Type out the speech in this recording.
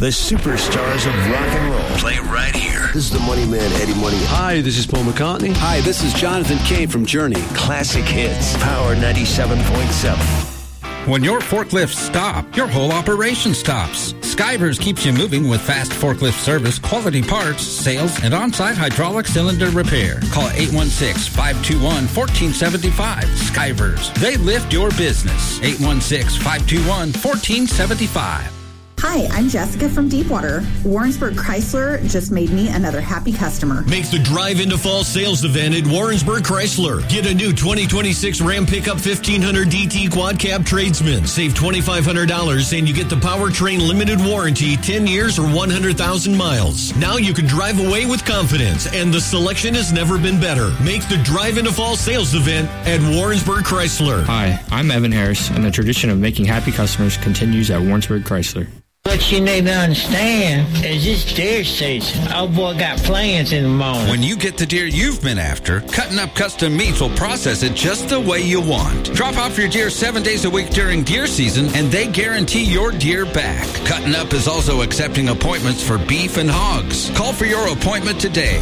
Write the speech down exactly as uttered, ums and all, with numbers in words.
The superstars of rock and roll play right here. This is the Money Man, Eddie Money. Hi, this is Paul McCartney. Hi, this is Jonathan Cain from Journey. Classic hits. Power ninety-seven point seven. When your forklifts stop, your whole operation stops. Skivers keeps you moving with fast forklift service, quality parts, sales, and on-site hydraulic cylinder repair. Call eight one six, five two one, one four seven five. Skivers. They lift your business. eight one six, five two one, one four seven five. Hi, I'm Jessica from Deepwater. Warrensburg Chrysler just made me another happy customer. Make the Drive into Fall sales event at Warrensburg Chrysler. Get a new twenty twenty-six Ram Pickup fifteen hundred D T Quad Cab Tradesman. Save twenty-five hundred dollars and you get the powertrain limited warranty, ten years or one hundred thousand miles. Now you can drive away with confidence, and the selection has never been better. Make the Drive into Fall sales event at Warrensburg Chrysler. Hi, I'm Evan Harris, and the tradition of making happy customers continues at Warrensburg Chrysler. What you need to understand is this deer season. Old boy got plans in the morning. When you get the deer you've been after, Cutting Up Custom Meats will process it just the way you want. Drop off your deer seven days a week during deer season, and they guarantee your deer back. Cutting Up is also accepting appointments for beef and hogs. Call for your appointment today.